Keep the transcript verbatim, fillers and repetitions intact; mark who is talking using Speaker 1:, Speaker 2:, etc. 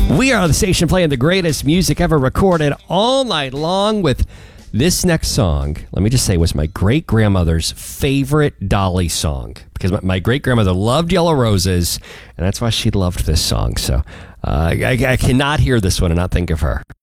Speaker 1: We are the station playing the greatest music ever recorded all night long with this next song. Let me just say, was my great-grandmother's favorite Dolly song, because my, my great-grandmother loved Yellow Roses, and that's why she loved this song. So uh, I, I cannot hear this one and not think of her.